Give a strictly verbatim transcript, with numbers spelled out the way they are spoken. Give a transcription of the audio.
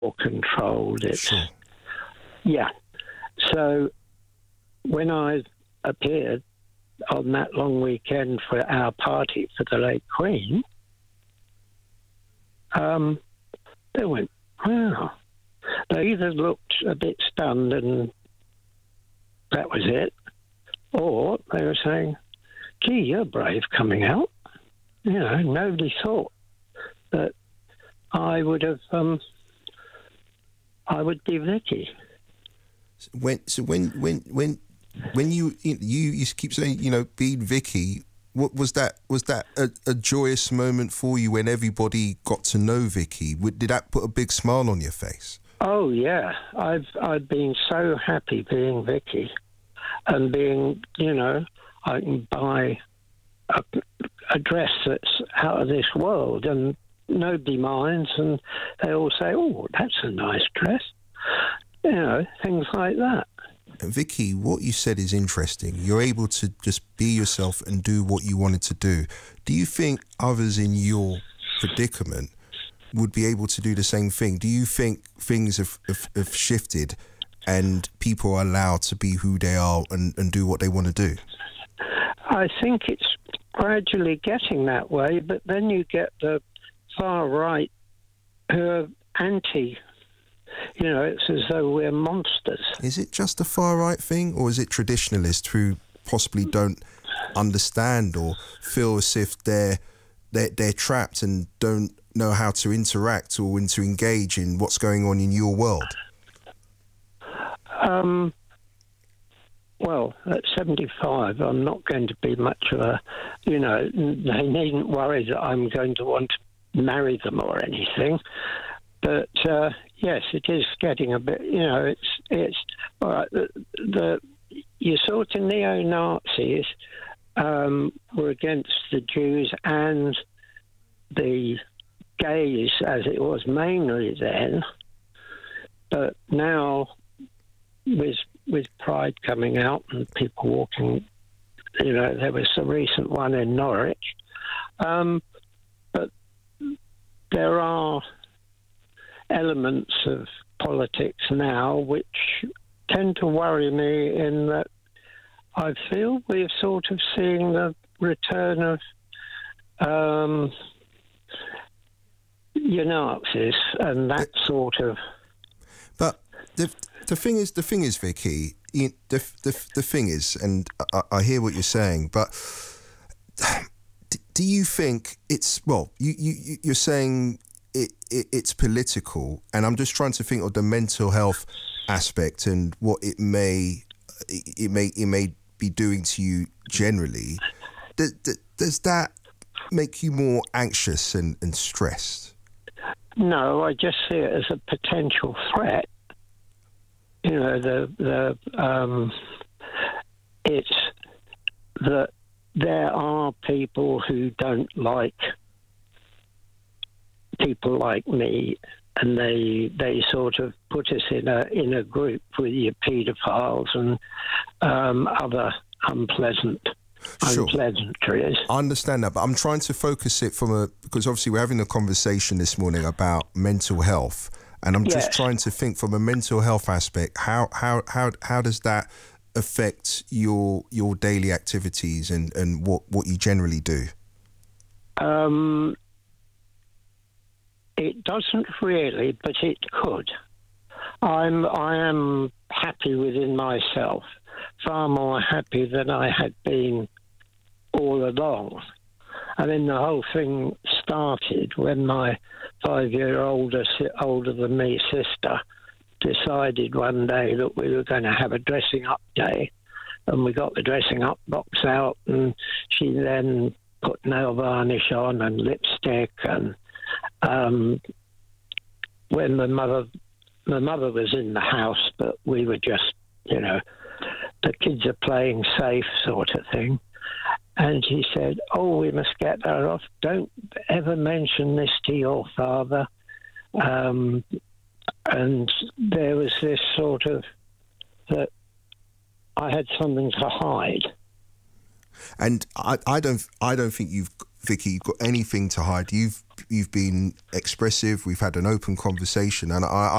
controlled. It's Sure. yeah. So when I appeared on that long weekend for our party for the late Queen, um, they went, wow. They either looked a bit stunned and that was it, or they were saying, gee, you're brave coming out. You know, nobody thought that I would have, um, I would be Vicky. When so when when when when you you you keep saying, you know, being Vicky, what was that? Was that a, a joyous moment for you when everybody got to know Vicky? Did that put a big smile on your face? Oh yeah, I've I've been so happy being Vicky, and being, you know, I can buy a, a dress that's out of this world, and nobody minds, and they all say, "Oh, that's a nice dress," you know, things like that. And Vicky, what you said is interesting. You're able to just be yourself and do what you wanted to do. Do you think others in your predicament would be able to do the same thing? Do you think things have, have, have shifted and people are allowed to be who they are and, and do what they want to do? I think it's gradually getting that way, but then you get the far right who are anti. You know, it's as though we're monsters. Is it just a far right thing, or is it traditionalists who possibly don't understand or feel as if they're they're, they're trapped and don't know how to interact or to engage in what's going on in your world? Um, well, at seventy-five, I'm not going to be much of a, you know, they needn't worry that I'm going to want to marry them or anything. But, uh, yes, it is getting a bit, you know, it's, it's all right, the, the your sort of neo-Nazis um, were against the Jews and the gays, as it was mainly then, but now with with Pride coming out and people walking, you know, there was a recent one in Norwich, um, but there are elements of politics now which tend to worry me, in that I feel we're sort of seeing the return of um, your Nazis and that sort of. But the the thing is, the thing is, Vicky, you, the the the thing is, and I, I hear what you're saying, but do you think it's well? You you you're saying it, it it's political, and I'm just trying to think of the mental health aspect and what it may it may it may be doing to you generally. Does, does that make you more anxious and, and stressed? No, I just see it as a potential threat. You know, the the um, it's that there are people who don't like people like me, and they they sort of put us in a in a group with your paedophiles and um, other unpleasant. Sure. Unpleasantries. I understand that, but I'm trying to focus it from a, because obviously we're having a conversation this morning about mental health, and I'm Yes. just trying to think from a mental health aspect, how how how how does that affect your your daily activities and, and what, what you generally do? Um, it doesn't really, but it could. I'm I am happy within myself, far more happy than I had been all along. I mean, the whole thing started when my five-year-old, older than me sister decided one day that we were going to have a dressing up day, and we got the dressing up box out, and she then put nail varnish on and lipstick, and um, when my mother, my mother was in the house, but we were just, you know, the kids are playing safe sort of thing. And she said, oh, we must get her off. Don't ever mention this to your father. Um, and there was this sort of, that I had something to hide. And I, I don't I don't think you've, Vicky, you've got anything to hide. You've you've been expressive. We've had an open conversation, and I,